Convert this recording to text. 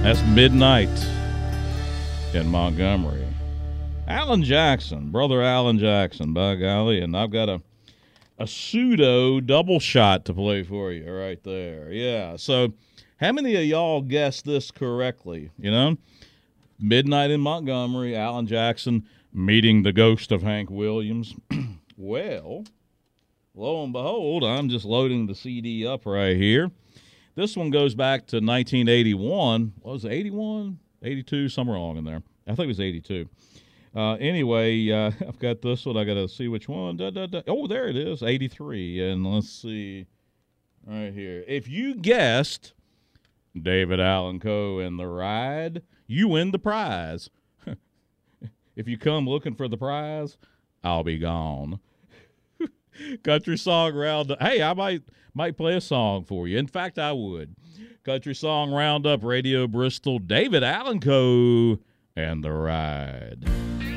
That's Midnight in Montgomery. Alan Jackson, brother Alan Jackson, by golly, and I've got a pseudo double shot to play for you right there. Yeah, so how many of y'all guessed this correctly? You know, Midnight in Montgomery, Alan Jackson meeting the ghost of Hank Williams. Well, lo and behold, I'm just loading the CD up right here. This one goes back to 1981. What was it, 81? 82, somewhere along in there. I think it was 82. Anyway, I've got this one. I got to see which one. Oh, there it is, 83. And let's see right here. If you guessed David Allan Coe and The Ride, you win the prize. If you come looking for the prize, I'll be gone. Country Song Roundup. Hey, I might play a song for you. In fact, I would. Country Song Roundup, Radio Bristol, David Allan Coe, and The Ride.